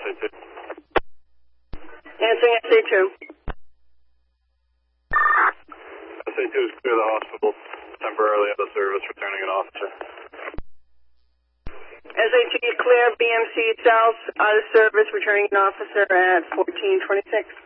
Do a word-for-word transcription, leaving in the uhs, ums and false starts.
A two. Answering S A two. S A two is clear the hospital. Temporarily out of service, returning an officer. S A two, clear B M C South, out of service, returning an officer at fourteen twenty-six.